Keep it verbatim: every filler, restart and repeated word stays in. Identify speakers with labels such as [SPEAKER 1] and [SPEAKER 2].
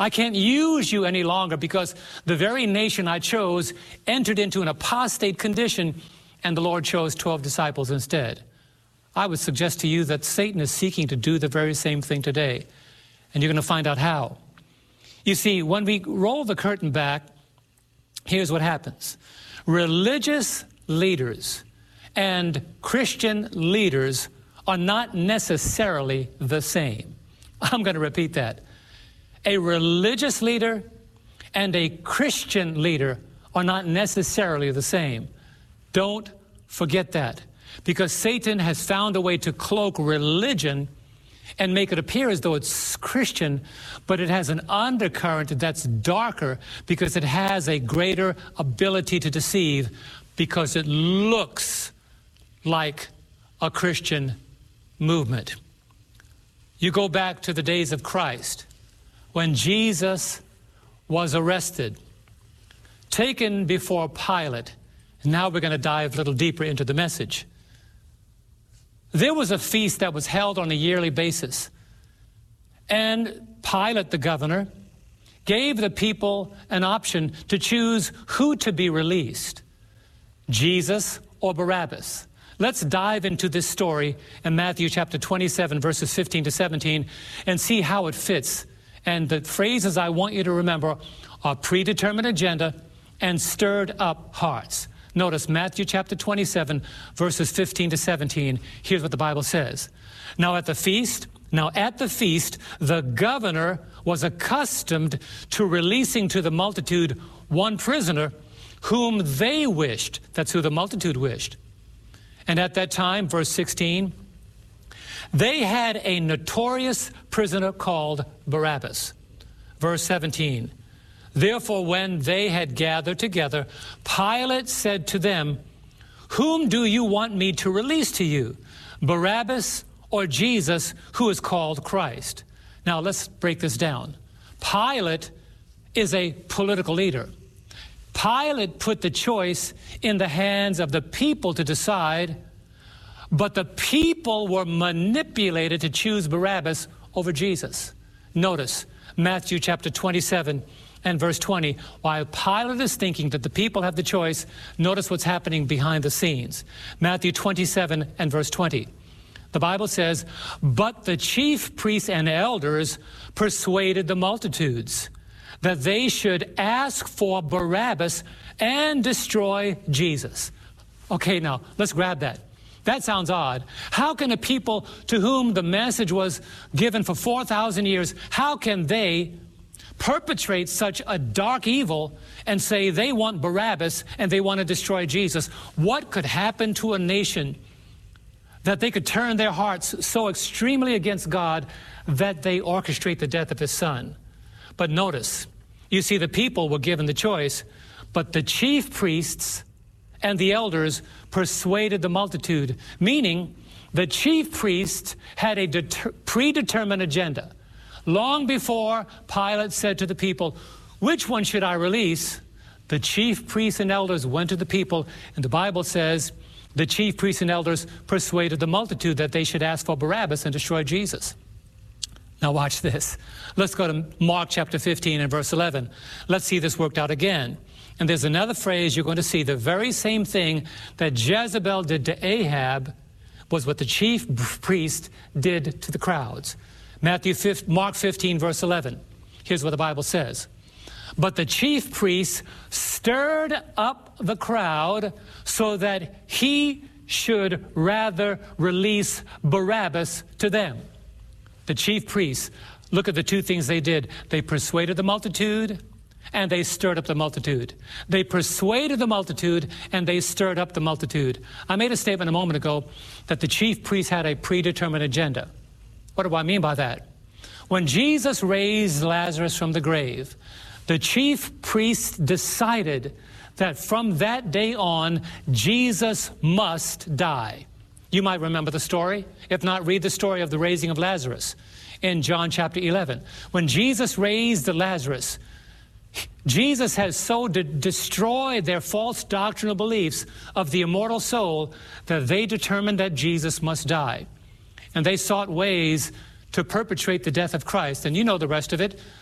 [SPEAKER 1] I can't use you any longer because the very nation I chose entered into an apostate condition, and the Lord chose twelve disciples instead. I would suggest to you that Satan is seeking to do the very same thing today, and you're going to find out how. You see, when we roll the curtain back, here's what happens. Religious leaders and Christian leaders are not necessarily the same. I'm going to repeat that. A religious leader and a Christian leader are not necessarily the same. Don't forget that, because Satan has found a way to cloak religion and make it appear as though it's Christian, but it has an undercurrent that's darker because it has a greater ability to deceive, because it looks like a Christian movement. You go back to the days of Christ, when Jesus was arrested, taken before Pilate. Now we're going to dive a little deeper into the message. There was a feast that was held on a yearly basis, and Pilate, the governor, gave the people an option to choose who to be released, Jesus or Barabbas. Let's dive into this story in Matthew chapter twenty-seven, verses fifteen to seventeen, and see how it fits. And the phrases I want you to remember are predetermined agenda and stirred up hearts. Notice Matthew chapter twenty-seven, verses fifteen to seventeen. Here's what the Bible says. Now at the feast, now at the feast, the governor was accustomed to releasing to the multitude one prisoner whom they wished. That's who the multitude wished. And at that time, verse sixteen, they had a notorious prisoner called Barabbas. Verse seventeen, therefore when they had gathered together, Pilate said to them, whom do you want me to release to you, Barabbas or Jesus, who is called Christ? Now let's break this down. Pilate is a political leader. Pilate put the choice in the hands of the people to decide, but the people were manipulated to choose Barabbas over Jesus. Notice Matthew chapter twenty-seven and verse twenty. While Pilate is thinking that the people have the choice, notice what's happening behind the scenes. Matthew twenty-seven and verse twenty. The Bible says, but the chief priests and elders persuaded the multitudes that they should ask for Barabbas and destroy Jesus. Okay, now, let's grab that. That sounds odd. How can a people to whom the message was given for four thousand years, how can they perpetrate such a dark evil and say they want Barabbas and they want to destroy Jesus? What could happen to a nation that they could turn their hearts so extremely against God that they orchestrate the death of his son? But notice, you see, the people were given the choice, but the chief priests and the elders persuaded the multitude, meaning the chief priests had a deter- predetermined agenda. Long before Pilate said to the people, which one should I release? The chief priests and elders went to the people, and the Bible says the chief priests and elders persuaded the multitude that they should ask for Barabbas and destroy Jesus. Now watch this. Let's go to Mark chapter fifteen and verse eleven. Let's see this worked out again. And there's another phrase you're going to see. The very same thing that Jezebel did to Ahab was what the chief priest did to the crowds. Matthew Mark fifteen verse eleven. Here's what the Bible says. But the chief priests stirred up the crowd so that he should rather release Barabbas to them. The chief priests, look at the two things they did. They persuaded the multitude and they stirred up the multitude. They persuaded the multitude and they stirred up the multitude. I made a statement a moment ago that the chief priests had a predetermined agenda. What do I mean by that? When Jesus raised Lazarus from the grave, the chief priests decided that from that day on, Jesus must die. You might remember the story. If not, read the story of the raising of Lazarus in John chapter eleven. When Jesus raised Lazarus, Jesus has so de- destroyed their false doctrinal beliefs of the immortal soul that they determined that Jesus must die. And they sought ways to perpetrate the death of Christ. And you know the rest of it.